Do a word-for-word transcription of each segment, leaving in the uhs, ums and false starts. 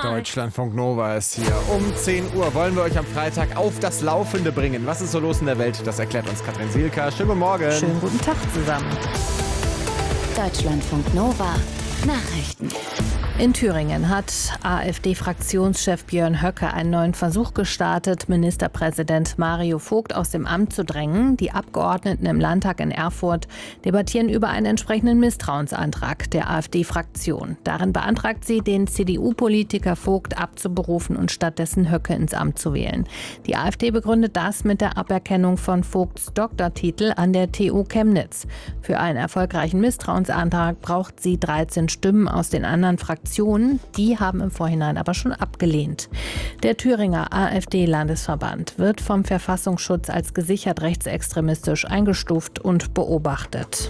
Deutschlandfunk Nova ist hier. Um zehn Uhr wollen wir euch am Freitag auf das Laufende bringen. Was ist so los in der Welt? Das erklärt uns Katrin Sielka. Schönen guten Morgen. Schönen guten Tag zusammen. Deutschlandfunk Nova. Nachrichten. In Thüringen hat AfD-Fraktionschef Björn Höcke einen neuen Versuch gestartet, Ministerpräsident Mario Vogt aus dem Amt zu drängen. Die Abgeordneten im Landtag in Erfurt debattieren über einen entsprechenden Misstrauensantrag der AfD-Fraktion. Darin beantragt sie, den C D U-Politiker Vogt abzuberufen und stattdessen Höcke ins Amt zu wählen. Die AfD begründet das mit der Aberkennung von Vogts Doktortitel an der T U Chemnitz. Für einen erfolgreichen Misstrauensantrag braucht sie dreizehn Stimmen aus den anderen Fraktionen. Die haben im Vorhinein aber schon abgelehnt. Der Thüringer AfD-Landesverband wird vom Verfassungsschutz als gesichert rechtsextremistisch eingestuft und beobachtet.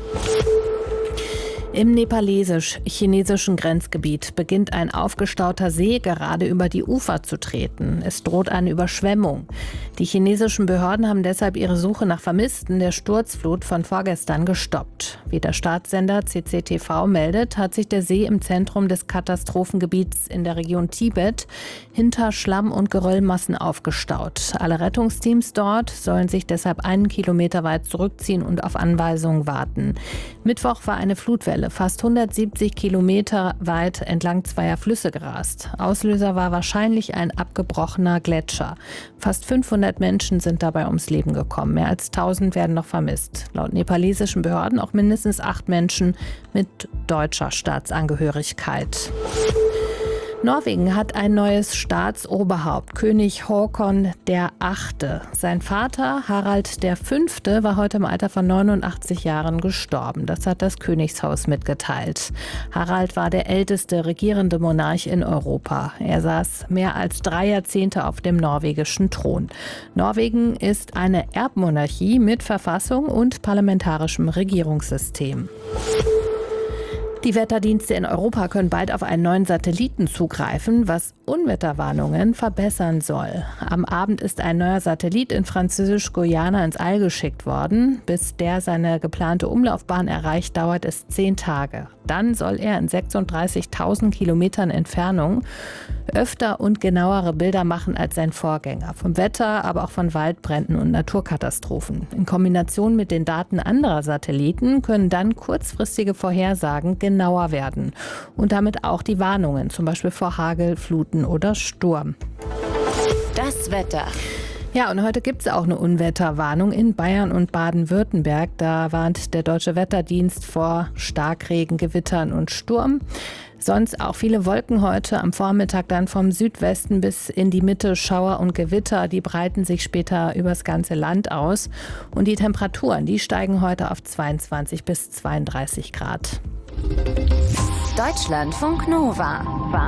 Im nepalesisch-chinesischen Grenzgebiet beginnt ein aufgestauter See gerade über die Ufer zu treten. Es droht eine Überschwemmung. Die chinesischen Behörden haben deshalb ihre Suche nach Vermissten der Sturzflut von vorgestern gestoppt. Wie der Staatssender C C T V meldet, hat sich der See im Zentrum des Katastrophengebiets in der Region Tibet hinter Schlamm- und Geröllmassen aufgestaut. Alle Rettungsteams dort sollen sich deshalb einen Kilometer weit zurückziehen und auf Anweisungen warten. Mittwoch war eine Flutwelle fast hundertsiebzig Kilometer weit entlang zweier Flüsse gerast. Auslöser war wahrscheinlich ein abgebrochener Gletscher. Fast fünfhundert Menschen sind dabei ums Leben gekommen. Mehr als tausend werden noch vermisst. Laut nepalesischen Behörden auch mindestens acht Menschen mit deutscher Staatsangehörigkeit. Norwegen hat ein neues Staatsoberhaupt, König Håkon der Achte. Sein Vater, Harald der Fünfte, war heute im Alter von neunundachtzig Jahren gestorben. Das hat das Königshaus mitgeteilt. Harald war der älteste regierende Monarch in Europa. Er saß mehr als drei Jahrzehnte auf dem norwegischen Thron. Norwegen ist eine Erbmonarchie mit Verfassung und parlamentarischem Regierungssystem. Die Wetterdienste in Europa können bald auf einen neuen Satelliten zugreifen, was Unwetterwarnungen verbessern soll. Am Abend ist ein neuer Satellit in Französisch-Guyana ins All geschickt worden. Bis der seine geplante Umlaufbahn erreicht, dauert es zehn Tage. Dann soll er in sechsunddreißigtausend Kilometern Entfernung öfter und genauere Bilder machen als sein Vorgänger. Vom Wetter, aber auch von Waldbränden und Naturkatastrophen. In Kombination mit den Daten anderer Satelliten können dann kurzfristige Vorhersagen genauer werden. Und damit auch die Warnungen, zum Beispiel vor Hagel, Fluten oder Sturm. Das Wetter. Ja, und heute gibt es auch eine Unwetterwarnung in Bayern und Baden-Württemberg. Da warnt der Deutsche Wetterdienst vor Starkregen, Gewittern und Sturm. Sonst auch viele Wolken heute am Vormittag, dann vom Südwesten bis in die Mitte Schauer und Gewitter. Die breiten sich später übers ganze Land aus. Und die Temperaturen, die steigen heute auf zweiundzwanzig bis zweiunddreißig Grad. Deutschlandfunk Nova.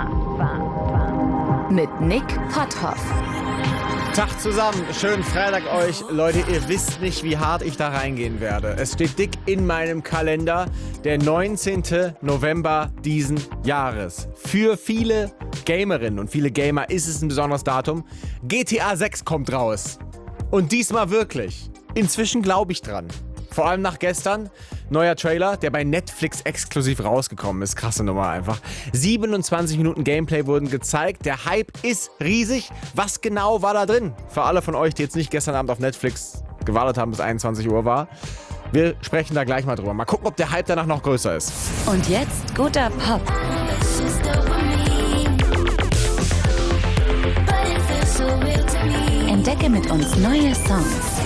Mit Nick Potthoff. Tag zusammen, schönen Freitag euch. Leute, ihr wisst nicht, wie hart ich da reingehen werde. Es steht dick in meinem Kalender, der neunzehnten November diesen Jahres. Für viele Gamerinnen und viele Gamer ist es ein besonderes Datum. G T A sechs kommt raus. Und diesmal wirklich. Inzwischen glaube ich dran. Vor allem nach gestern. Neuer Trailer, der bei Netflix exklusiv rausgekommen ist. Krasse Nummer einfach. siebenundzwanzig Minuten Gameplay wurden gezeigt. Der Hype ist riesig. Was genau war da drin? Für alle von euch, die jetzt nicht gestern Abend auf Netflix gewartet haben, bis einundzwanzig Uhr war. Wir sprechen da gleich mal drüber. Mal gucken, ob der Hype danach noch größer ist. Und jetzt guter Pop. Entdecke mit uns neue Songs.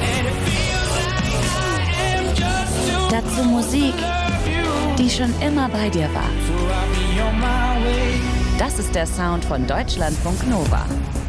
Dazu Musik, die schon immer bei dir war. Das ist der Sound von Deutschlandfunk Nova.